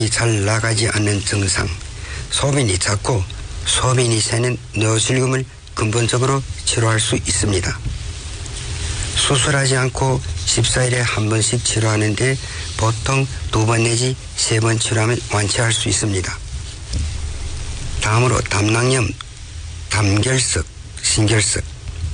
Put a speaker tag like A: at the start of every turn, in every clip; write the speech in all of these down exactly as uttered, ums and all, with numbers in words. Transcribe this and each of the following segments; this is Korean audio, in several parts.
A: 잘 나가지 않는 증상, 소변이 작고 소변이 새는 뇌실금을 근본적으로 치료할 수 있습니다. 수술하지 않고 십사 일에 한 번씩 치료하는데 보통 두 번 내지 세 번 치료하면 완치할 수 있습니다. 다음으로 담낭염, 담결석, 신결석.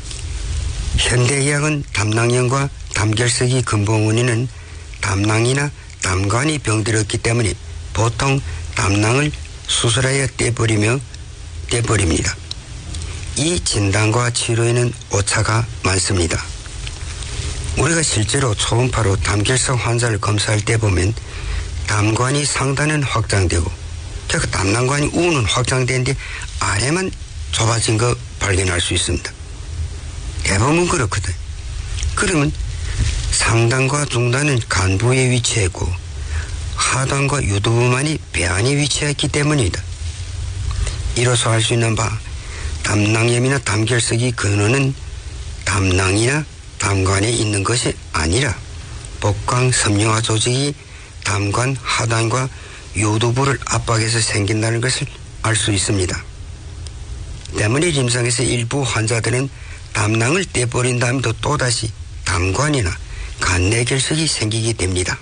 A: 현대의학은 담낭염과 담결석이 근본 원인은 담낭이나 담관이 병들었기 때문에 보통 담낭을 수술하여 떼버리며 떼버립니다. 이 진단과 치료에는 오차가 많습니다. 우리가 실제로 초음파로 담결석 환자를 검사할 때 보면 담관이 상단은 확장되고 그 담낭관이 우는 확장되는데 아래만 좁아진 거 발견할 수 있습니다. 대부분 그렇거든. 그러면 상단과 중단은 간부에 위치했고 하단과 유두부만이 배 안에 위치했기 때문이다. 이로써 알 수 있는 바 담낭염이나 담결석이 근원은 담낭이나 담관에 있는 것이 아니라 복강 섬유화 조직이 담관 하단과 유두부를 압박해서 생긴다는 것을 알 수 있습니다. 때문에 임상에서 일부 환자들은 담낭을 떼버린 다음에도 또다시 담관이나 간내결석이 생기게 됩니다.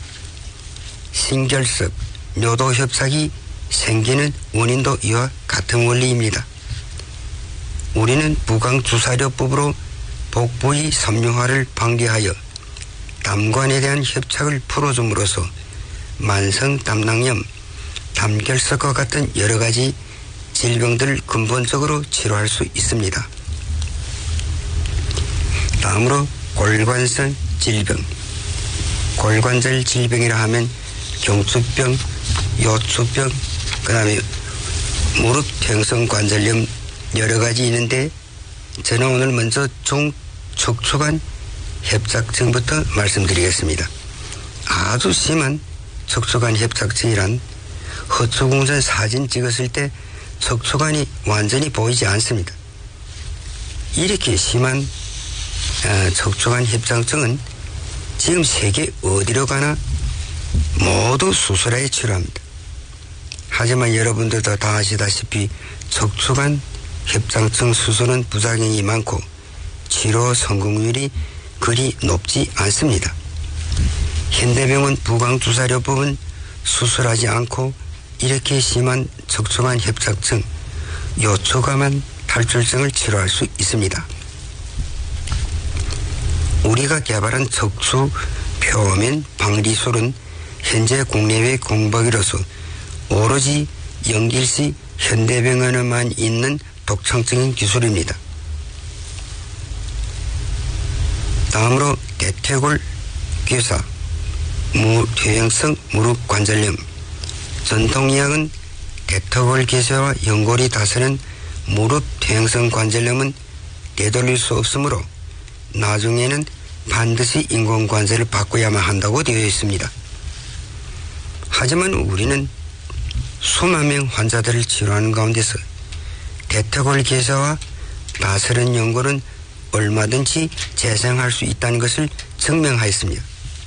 A: 신결석, 요도협착이 생기는 원인도 이와 같은 원리입니다. 우리는 부강주사료법으로 복부의 섬유화를 방지하여 담관에 대한 협착을 풀어줌으로써 만성 담낭염, 담결석과 같은 여러 가지 질병들을 근본적으로 치료할 수 있습니다. 다음으로 골관성 질병. 골관절 질병이라 하면 경추병, 요추병, 그 다음에 무릎 퇴행성 관절염 여러 가지 있는데 저는 오늘 먼저 중척추관 협착증부터 말씀드리겠습니다. 아주 심한 척추관 협착증이란 허추궁전 사진 찍었을 때 척추관이 완전히 보이지 않습니다. 이렇게 심한 척추관 협착증은 지금 세계 어디로 가나 모두 수술하여 치료합니다. 하지만 여러분들도 다 아시다시피 척추관 협착증 수술은 부작용이 많고 치료 성공률이 그리 높지 않습니다. 현대병원 부강주사료법은 수술하지 않고 이렇게 심한 척추관 협착증, 요추관만 탈출증을 치료할 수 있습니다. 우리가 개발한 척추 표면 방리술은 현재 국내외 공법으로서 오로지 영길시 현대병원에만 있는 독창적인 기술입니다. 다음으로 대퇴골 괴사, 무퇴행성 무릎 관절염. 전통의학은 대퇴골 괴사와 연골이 다스는 무릎 퇴행성 관절염은 되돌릴 수 없으므로 나중에는 반드시 인공관절을 바꿔야만 한다고 되어 있습니다. 하지만 우리는 수만 명 환자들을 치료하는 가운데서 대퇴골 괴사와 다스는 연골은 얼마든지 재생할 수 있다는 것을 증명하였습니다.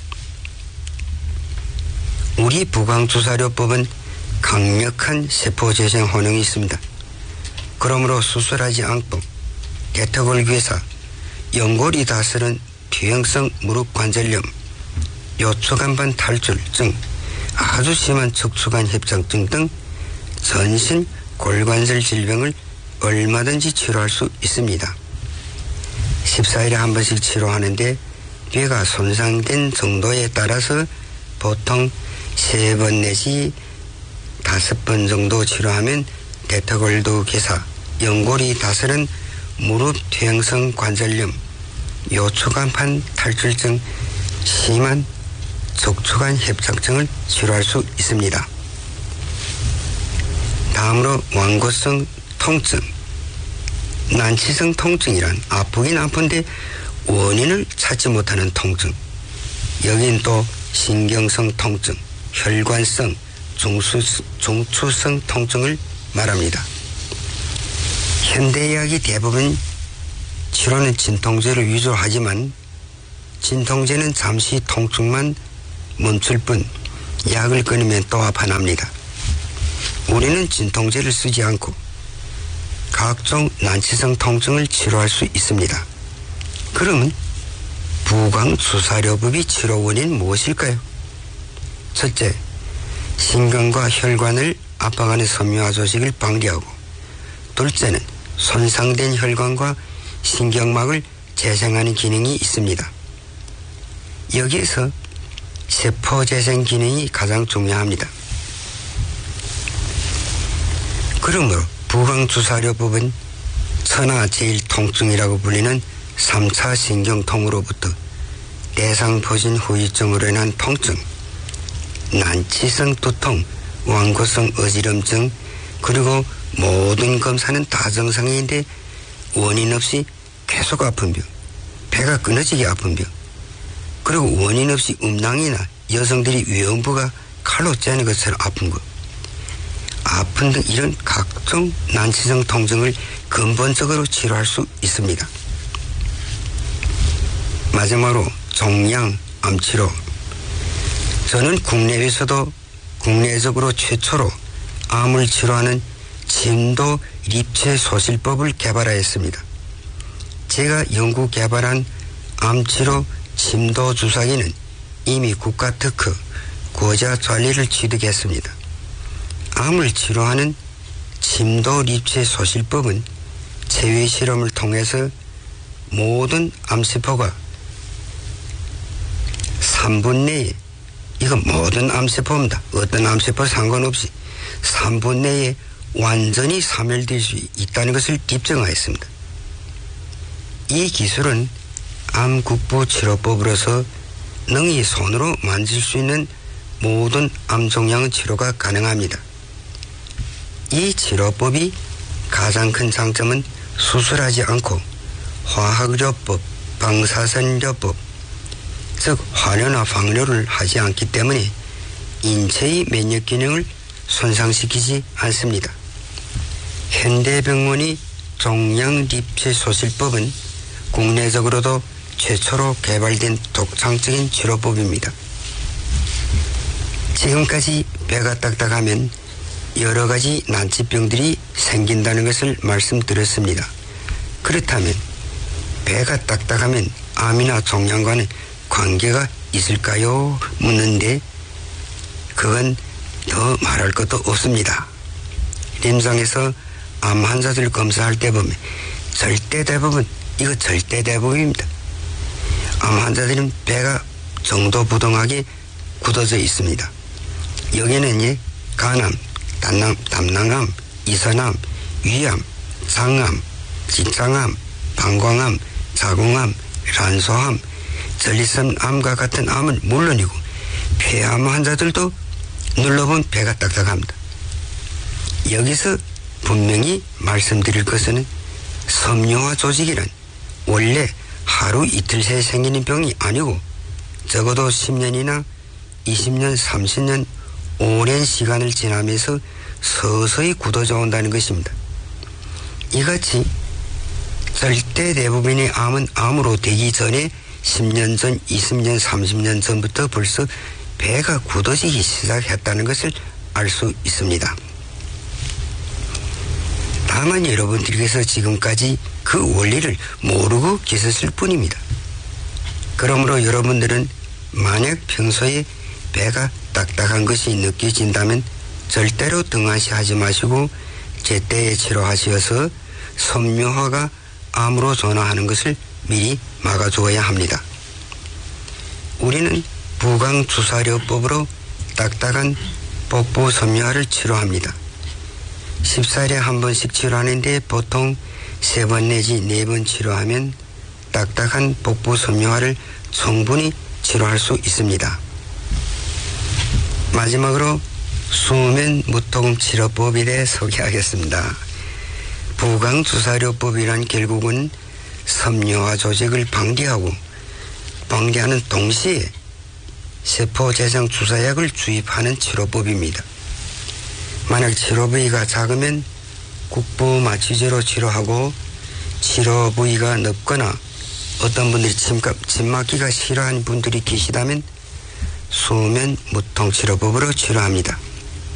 A: 우리 부강주사료법은 강력한 세포 재생 효능이 있습니다. 그러므로 수술하지 않고 대퇴골 괴사, 연골이 다스는 퇴행성 무릎 관절염, 요추간반 탈출증, 아주 심한 척추관 협착증 등 전신 골관절 질병을 얼마든지 치료할 수 있습니다. 십사 일에 한 번씩 치료하는데 뇌가 손상된 정도에 따라서 보통 세 번 내지 다섯 번 정도 치료하면 대퇴골도 괴사, 연골이 다스는 무릎 퇴행성 관절염, 요추간판 탈출증, 심한 척추관 협착증을 치료할 수 있습니다. 다음으로 완고성 통증. 난치성 통증이란 아프긴 아픈데 원인을 찾지 못하는 통증. 여긴 또 신경성 통증, 혈관성, 중수, 중추성 통증을 말합니다. 현대의학이 대부분 치료는 진통제를 위주로 하지만 진통제는 잠시 통증만 멈출 뿐 약을 끊으면 또 아파납니다. 우리는 진통제를 쓰지 않고 각종 난치성 통증을 치료할 수 있습니다. 그러면 부광주사료법의 치료 원인은 무엇일까요? 첫째, 신경과 혈관을 압박하는 섬유화 조직을 방지하고, 둘째는 손상된 혈관과 신경막을 재생하는 기능이 있습니다. 여기에서 세포 재생 기능이 가장 중요합니다. 그러므로 부광주사료법은 천하제일통증이라고 불리는 삼 차 신경통으로부터 대상포진 후유증으로 인한 통증, 난치성 두통, 완고성 어지럼증, 그리고 모든 검사는 다 정상인데 원인 없이 계속 아픈 병, 배가 끊어지게 아픈 병, 그리고 원인 없이 음낭이나 여성들이 위험부가 칼로 째는 것처럼 아픈 것, 아픈 등 이런 각종 난치성 통증을 근본적으로 치료할 수 있습니다. 마지막으로 종양 암치료. 저는 국내에서도 국내적으로 최초로 암을 치료하는 침도 립체 소실법을 개발하였습니다. 제가 연구 개발한 암치료 침도 주사기는 이미 국가 특허 고자 전리를 취득했습니다. 암을 치료하는 침도 립체 소실법은 체외 실험을 통해서 모든 암세포가 삼 분 내에, 이건 모든 암세포입니다. 어떤 암세포 상관없이 삼 분 내에 완전히 사멸될 수 있다는 것을 입증하였습니다. 이 기술은 암국부 치료법으로서 능히 손으로 만질 수 있는 모든 암종양 치료가 가능합니다. 이 치료법이 가장 큰 장점은 수술하지 않고 화학요법, 방사선요법, 즉 화료나 방료를 하지 않기 때문에 인체의 면역 기능을 손상시키지 않습니다. 현대병원의 종양립체 소실법은 국내적으로도 최초로 개발된 독창적인 치료법입니다. 지금까지 배가 딱딱하면 여러 가지 난치병들이 생긴다는 것을 말씀드렸습니다. 그렇다면 배가 딱딱하면 암이나 종양과는 관계가 있을까요? 묻는데 그건 더 말할 것도 없습니다.臨床에서 암 환자들 검사할 때 보면 절대 대부분, 이거 절대 대부분입니다. 암 환자들은 배가 정도부동하게 굳어져 있습니다. 여기는 예, 간암, 담낭, 담낭암, 이선암, 위암, 장암, 직장암, 방광암, 자궁암, 란소암, 전립선암과 같은 암은 물론이고 폐암 환자들도 눌러본 배가 딱딱합니다. 여기서 분명히 말씀드릴 것은 섬유화 조직이란 원래 하루 이틀 새에 생기는 병이 아니고 적어도 십 년이나 이십 년, 삼십 년 오랜 시간을 지나면서 서서히 굳어져 온다는 것입니다. 이같이 절대 대부분의 암은 암으로 되기 전에 십 년 전, 이십 년, 삼십 년 전부터 벌써 배가 굳어지기 시작했다는 것을 알 수 있습니다. 다만 여러분들께서 지금까지 그 원리를 모르고 계셨을 뿐입니다. 그러므로 여러분들은 만약 평소에 배가 딱딱한 것이 느껴진다면 절대로 등한시하지 마시고 제때에 치료하셔서 섬유화가 암으로 전화하는 것을 미리 막아주어야 합니다. 우리는 부광주사료법으로 딱딱한 복부 섬유화를 치료합니다. 십사 일에 한 번씩 치료하는데 보통 세 번 내지 네 번 치료하면 딱딱한 복부 섬유화를 충분히 치료할 수 있습니다. 마지막으로 수면 무통음 치료법에 대해 소개하겠습니다. 부광주사료법이란 결국은 섬유화 조직을 방지하고 방지하는 동시에 세포 재생 주사약을 주입하는 치료법입니다. 만약 치료 부위가 작으면 국부 마취제로 치료하고 치료 부위가 넓거나 어떤 분들이 침, 침 맞기가 싫어하는 분들이 계시다면 수면 무통 치료법으로 치료합니다.